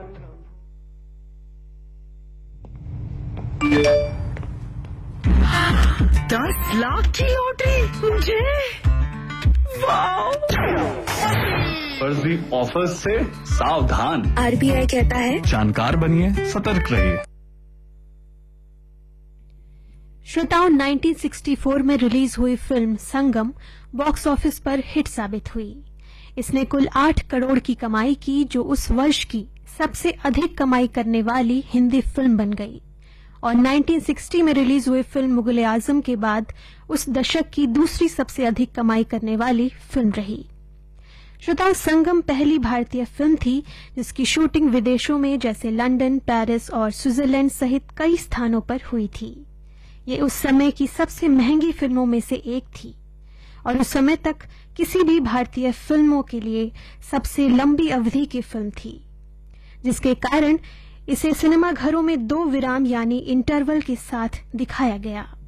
₹10 की लॉटरी मुझे। वाओ! फर्जी ऑफर्स से सावधान। RBI कहता है जानकार बनिए, सतर्क रहिए। श्रोताओं, 1964 में रिलीज हुई फिल्म संगम बॉक्स ऑफिस पर हिट साबित हुई। इसने कुल 8 करोड़ की कमाई की, जो उस वर्ष की सबसे अधिक कमाई करने वाली हिंदी फिल्म बन गई और 1960 में रिलीज हुई फिल्म मुगल आजम के बाद उस दशक की दूसरी सबसे अधिक कमाई करने वाली फिल्म रही। श्रोताओं, संगम पहली भारतीय फिल्म थी जिसकी शूटिंग विदेशों में जैसे लंदन, पेरिस और स्विट्जरलैंड सहित कई स्थानों पर हुई थी। ये उस समय की सबसे महंगी फिल्मों में से एक थी और उस समय तक किसी भी भारतीय फिल्मों के लिए सबसे लंबी अवधि की फिल्म थी, जिसके कारण इसे सिनेमाघरों में 2 विराम यानी इंटरवल के साथ दिखाया गया।